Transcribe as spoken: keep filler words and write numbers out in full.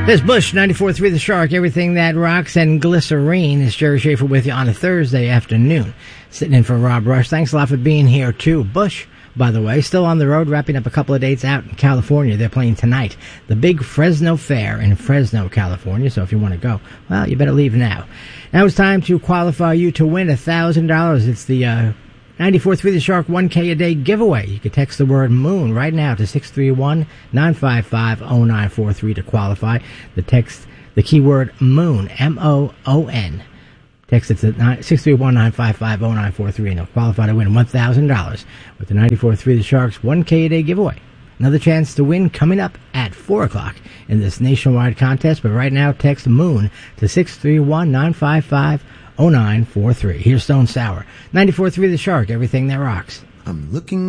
This Bush, ninety-four point three The Shark, everything that rocks, and Glycerine. It's Jerry Schaefer with you on a Thursday afternoon, sitting in for Rob Rush. Thanks a lot for being here, too. Bush, by the way, still on the road, wrapping up a couple of dates out in California. They're playing tonight, the big Fresno Fair in Fresno, California. So if you want to go, well, you better leave now. Now it's time to qualify you to win one thousand dollars. It's the uh, ninety-four point three The Shark one K a day giveaway. You can text the word moon right now to six three one, nine five five, zero nine four three to qualify. The text, the keyword moon, M O O N. Text it to six three one, nine five five, zero nine four three and you'll qualify to win one thousand dollars with the ninety-four point three The Shark's one K a day giveaway. Another chance to win coming up at four o'clock in this nationwide contest. But right now, text moon to six three one, nine five five, zero nine four three. Here's Stone Sour. ninety-four point three The Shark, everything that rocks. I'm looking